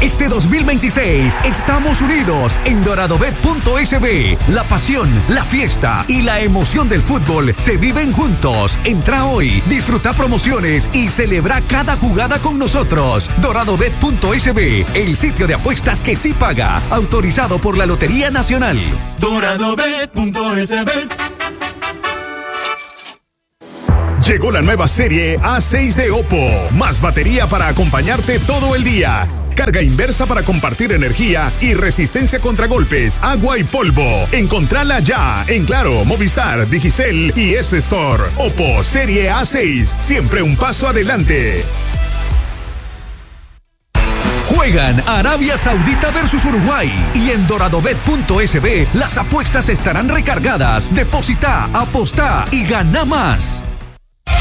Este 2026 estamos unidos en doradobet.sb. La pasión, la fiesta y la emoción del fútbol se viven juntos. Entra hoy, disfruta promociones y celebra cada jugada con nosotros. Doradobet.sb, el sitio de apuestas que sí paga. Autorizado por la Lotería Nacional. Doradobet.sb. Llegó la nueva serie A6 de Oppo. Más batería para acompañarte todo el día. Carga inversa para compartir energía y resistencia contra golpes, agua y polvo. Encontrala ya en Claro, Movistar, Digicel y S-Store. Oppo Serie A6, siempre un paso adelante. Juegan Arabia Saudita versus Uruguay y en doradobet.sb las apuestas estarán recargadas. Deposita, apostá y gana más.